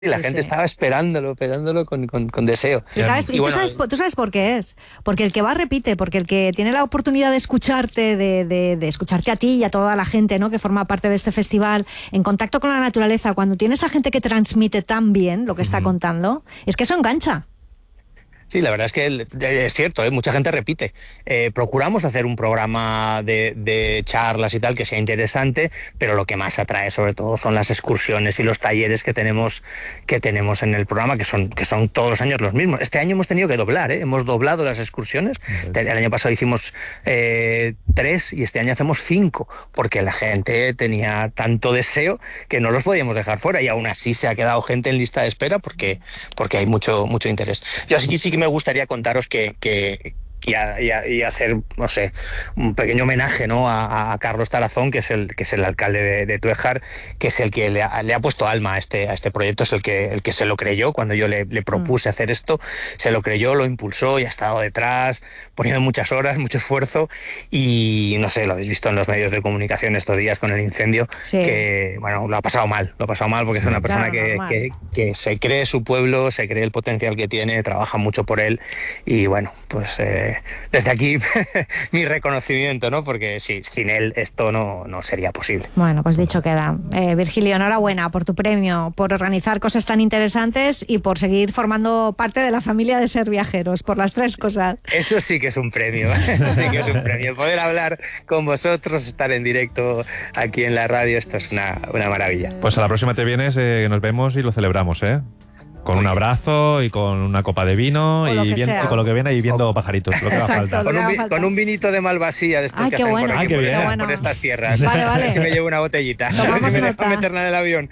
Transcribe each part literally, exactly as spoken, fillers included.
Y la Sí, gente sí. estaba esperándolo, esperándolo con, con, con deseo. ¿Y, sabes, Y y tú, bueno, sabes, tú sabes por qué es? Porque el que va repite, porque el que tiene la oportunidad de escucharte, de, de, de escucharte a ti y a toda la gente, ¿no?, que forma parte de este festival, en contacto con la naturaleza, cuando tienes a gente que transmite tan bien lo que está uh-huh. contando, es que eso engancha. Sí, la verdad es que es cierto, ¿eh? Mucha gente repite. Eh, procuramos hacer un programa de, de charlas y tal que sea interesante, pero lo que más atrae sobre todo son las excursiones y los talleres que tenemos que tenemos en el programa, que son que son todos los años los mismos. Este año hemos tenido que doblar, ¿eh? Hemos doblado las excursiones. Okay. El año pasado hicimos eh, tres y este año hacemos cinco, porque la gente tenía tanto deseo que no los podíamos dejar fuera y aún así se ha quedado gente en lista de espera porque, porque hay mucho, mucho interés. Yo así sí que me gustaría contaros que, que y, a, y, a, y hacer, no sé, un pequeño homenaje, ¿no?, a, a Carlos Tarazón, que es el que es el alcalde de, de Túejar, que es el que le ha, le ha puesto alma a este a este proyecto, es el que el que se lo creyó cuando yo le, le propuse mm. hacer esto, se lo creyó, lo impulsó y ha estado detrás, poniendo muchas horas, mucho esfuerzo y no sé, lo habéis visto en los medios de comunicación estos días con el incendio, sí. que bueno, lo ha pasado mal, lo ha pasado mal porque sí, es una persona claro, que, que, que se cree su pueblo, se cree el potencial que tiene, trabaja mucho por él y bueno, pues eh, desde aquí mi reconocimiento, ¿no? Porque sí, sin él esto no, no sería posible. Bueno, pues dicho queda. Eh, Virgilio, enhorabuena por tu premio, por organizar cosas tan interesantes y por seguir formando parte de la familia de Ser Viajeros, por las tres cosas. Eso sí que es un premio, eso sí que es un premio. Poder hablar con vosotros, estar en directo aquí en la radio, esto es una, una maravilla. Pues a la próxima te vienes, eh, nos vemos y lo celebramos, ¿eh? Con un abrazo y con una copa de vino y viendo, con lo que viene y viendo o, pajaritos, lo que exacto, haga falta. Con un, con un vinito de Malvasía de estos Ay, que qué hacen bueno. por aquí, Ay, qué por, bien. esta, Bueno. por estas tierras. Vale, vale. A ver si me llevo una botellita. Tomamos a ver si me nota. dejan meterla en el avión.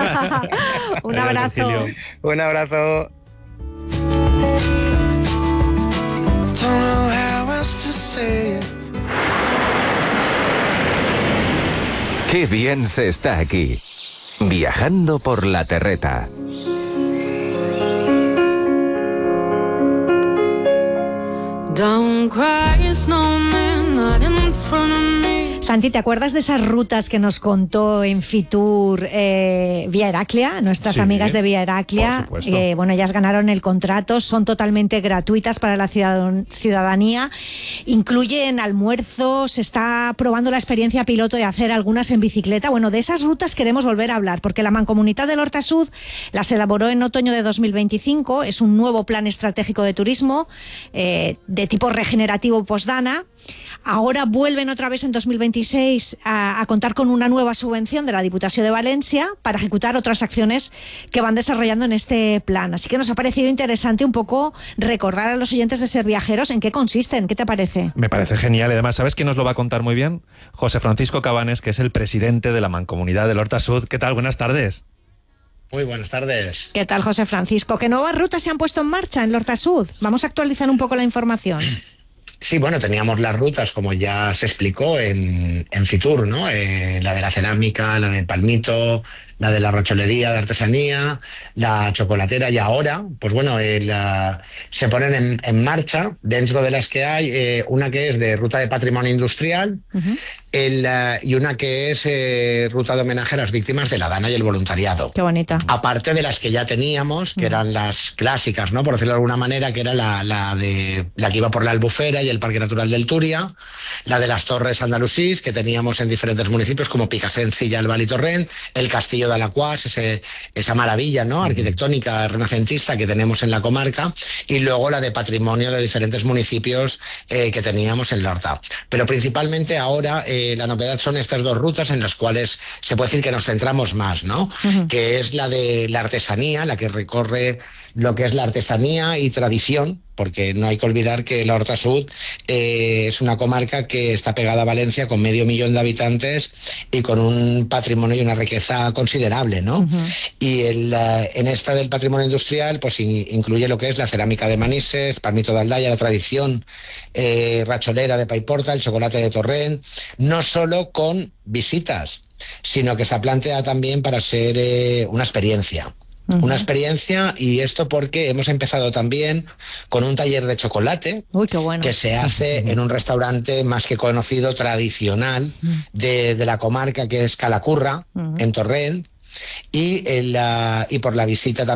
Un abrazo. Un abrazo. Qué bien se está aquí, viajando por la terreta. Don't cry, snowman, not in front of me. Santi, ¿te acuerdas de esas rutas que nos contó en Fitur eh, Vía Heraclia? Nuestras sí, amigas de Vía Heraclia. Eh, bueno, ellas ganaron el contrato, son totalmente gratuitas para la ciudadanía. Incluyen almuerzos, se está probando la experiencia piloto de hacer algunas en bicicleta. Bueno, de esas rutas queremos volver a hablar, porque la Mancomunitat del Horta Sud las elaboró en otoño de dos mil veinticinco. Es un nuevo plan estratégico de turismo eh, de tipo regenerativo postdana. Ahora vuelven otra vez en dos mil veintiséis a, a contar con una nueva subvención de la Diputación de Valencia para ejecutar otras acciones que van desarrollando en este plan. Así que nos ha parecido interesante un poco recordar a los oyentes de Ser Viajeros en qué consisten. ¿Qué te parece? Me parece genial. Además, ¿sabes quién nos lo va a contar muy bien? José Francisco Cabanes, que es el presidente de la Mancomunidad del Horta Sud. ¿Qué tal? Buenas tardes. Muy buenas tardes. ¿Qué tal, José Francisco? ¿Qué nuevas rutas se han puesto en marcha en el Horta Sud? Vamos a actualizar un poco la información. Sí, bueno, teníamos las rutas, como ya se explicó en, en Fitur, ¿no? Eh, la de la cerámica, la del palmito, la de la rocholería de artesanía, la chocolatera y ahora, pues bueno, eh, la, se ponen en, en marcha, dentro de las que hay, eh, una que es de ruta de patrimonio industrial, uh-huh. el, uh, y una que es eh, ruta de homenaje a las víctimas de la Dana y el voluntariado. Qué bonita. Aparte de las que ya teníamos, que uh-huh. eran las clásicas, ¿no? Por decirlo de alguna manera, que era la, la, de, la que iba por la Albufera y el Parque Natural del Turia, la de las Torres Andalusís, que teníamos en diferentes municipios como Picassent, Silla, Albal y Torrent, el Castillo de Alacuás, ese, esa maravilla, ¿no?, arquitectónica renacentista que tenemos en la comarca, y luego la de patrimonio de diferentes municipios eh, que teníamos en la Horta. Pero principalmente ahora eh, la novedad son estas dos rutas en las cuales se puede decir que nos centramos más, ¿no? Uh-huh. Que es la de la artesanía, la que recorre lo que es la artesanía y tradición, porque no hay que olvidar que la Horta Sud eh, es una comarca que está pegada a Valencia con medio millón de habitantes y con un patrimonio y una riqueza considerable, ¿no? Uh-huh. Y el, uh, en esta del patrimonio industrial pues in, incluye lo que es la cerámica de Manises, palmito de Aldaya, la tradición eh, racholera de Paiporta, el chocolate de Torrent, no solo con visitas, sino que está planteada también para ser eh, una experiencia. Uh-huh. Una experiencia, y esto porque hemos empezado también con un taller de chocolate. Uy, qué bueno. Que se hace en un restaurante más que conocido, tradicional, uh-huh. de, de la comarca, que es Calacurra, uh-huh. en Torrent. y, el, uh, y por la visita también